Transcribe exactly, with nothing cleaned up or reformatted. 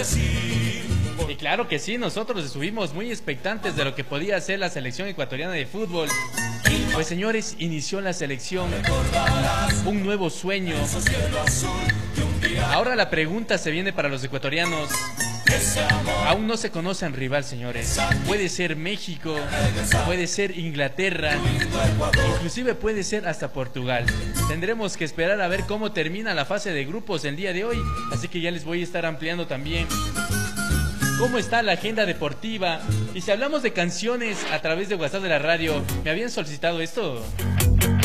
Y claro que sí, nosotros estuvimos muy expectantes de lo que podía hacer la selección ecuatoriana de fútbol. Pues señores, inició la selección, un nuevo sueño. Ahora la pregunta se viene para los ecuatorianos. Aún no se conocen rival, señores. Puede ser México, puede ser Inglaterra, inclusive puede ser hasta Portugal. Tendremos que esperar a ver cómo termina la fase de grupos el día de hoy. Así que ya les voy a estar ampliando también cómo está la agenda deportiva. Y si hablamos de canciones a través de WhatsApp de la radio, ¿me habían solicitado esto?